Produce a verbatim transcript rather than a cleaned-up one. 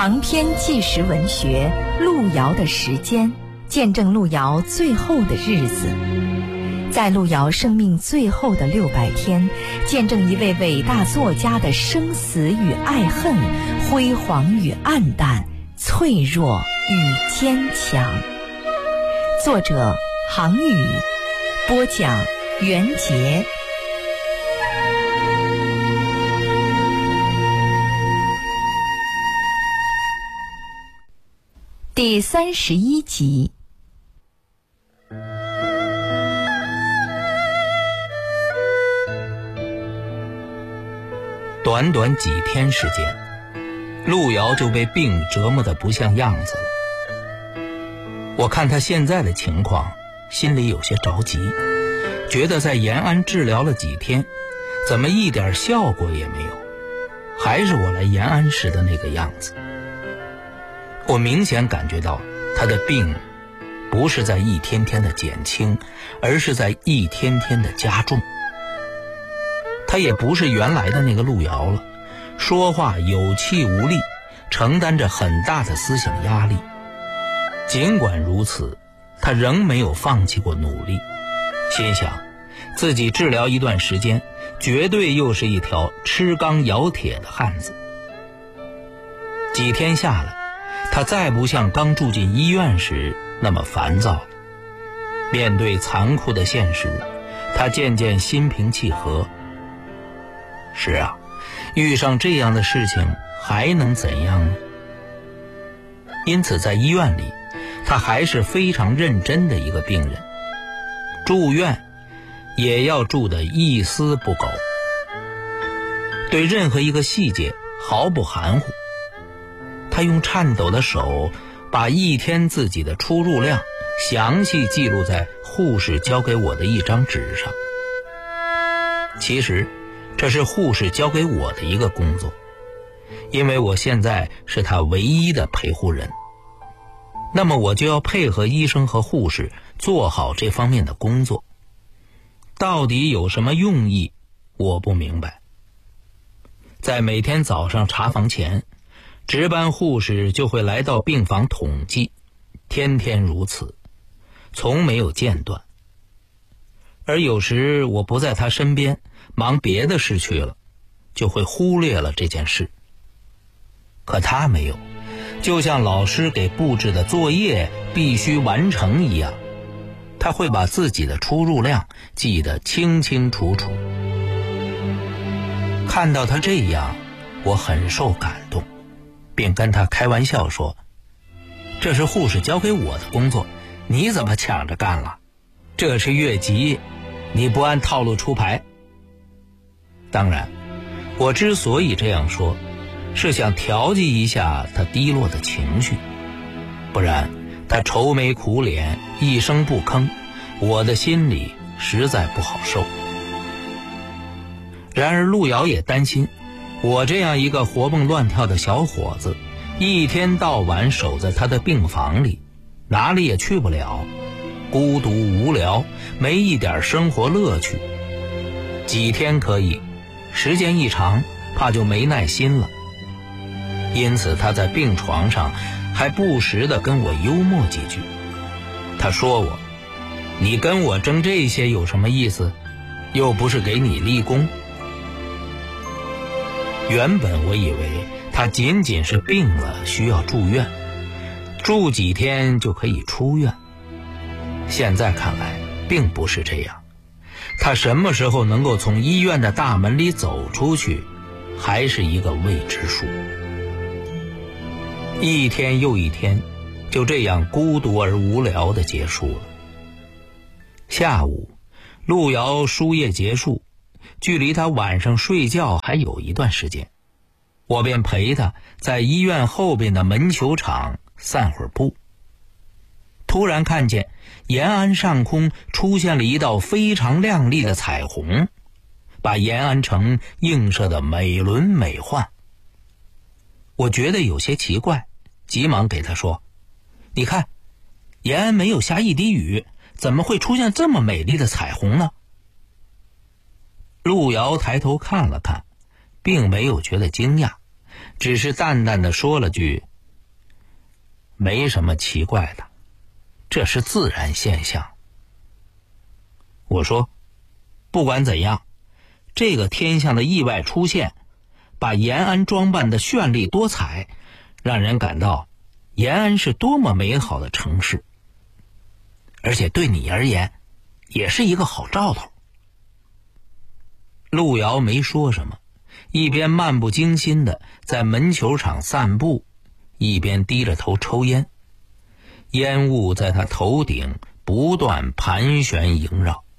长篇纪实文学《路遥的时间》，见证路遥最后的日子。在路遥生命最后的六百天，见证一位伟大作家的生死与爱恨，辉煌与黯淡，脆弱与坚强。作者杭宇，播讲袁杰。第三十一集。 短短几天时间，路遥就被病折磨得不像样子了。我看他现在的情况，心里有些着急，觉得在延安治疗了几天，怎么一点效果也没有，还是我来延安时的那个样子。我明显感觉到他的病不是在一天天的减轻，而是在一天天的加重。他也不是原来的那个路遥了，说话有气无力，承担着很大的思想压力。尽管如此，他仍没有放弃过努力，心想自己治疗一段时间，绝对又是一条吃钢咬铁的汉子。几天下来，他再不像刚住进医院时那么烦躁了。面对残酷的现实，他渐渐心平气和。是啊，遇上这样的事情还能怎样呢？因此在医院里，他还是非常认真的一个病人，住院也要住得一丝不苟，对任何一个细节毫不含糊。他用颤抖的手把一天自己的出入量详细记录在护士交给我的一张纸上。其实这是护士交给我的一个工作，因为我现在是他唯一的陪护人，那么我就要配合医生和护士做好这方面的工作。到底有什么用意，我不明白。在每天早上查房前，值班护士就会来到病房统计，天天如此，从没有间断。而有时我不在他身边，忙别的事去了，就会忽略了这件事。可他没有，就像老师给布置的作业必须完成一样，他会把自己的出入量记得清清楚楚。看到他这样，我很受感动，便跟他开玩笑说，这是护士交给我的工作，你怎么抢着干了？这是越级，你不按套路出牌。当然，我之所以这样说，是想调剂一下他低落的情绪，不然他愁眉苦脸一声不吭，我的心里实在不好受。然而路遥也担心，我这样一个活蹦乱跳的小伙子，一天到晚守在他的病房里，哪里也去不了，孤独无聊，没一点生活乐趣。几天可以，时间一长，怕就没耐心了。因此他在病床上还不时地跟我幽默几句。他说我，你跟我争这些有什么意思？又不是给你立功。原本我以为他仅仅是病了，需要住院，住几天就可以出院。现在看来并不是这样，他什么时候能够从医院的大门里走出去，还是一个未知数。一天又一天，就这样孤独而无聊地结束了。下午，路遥输液结束，距离他晚上睡觉还有一段时间，我便陪他在医院后边的门球场散会儿步。突然看见延安上空出现了一道非常亮丽的彩虹，把延安城映射得美轮美奂。我觉得有些奇怪，急忙给他说，你看，延安没有下一滴雨，怎么会出现这么美丽的彩虹呢？路遥抬头看了看，并没有觉得惊讶，只是淡淡的说了句， 没什么奇怪的，这是自然现象。我说，不管怎样，这个天象的意外出现，把延安装扮的绚丽多彩，让人感到延安是多么美好的城市，而且对你而言也是一个好兆头。路遥没说什么，一边漫不经心地在门球场散步，一边低着头抽烟，烟雾在他头顶不断盘旋萦绕。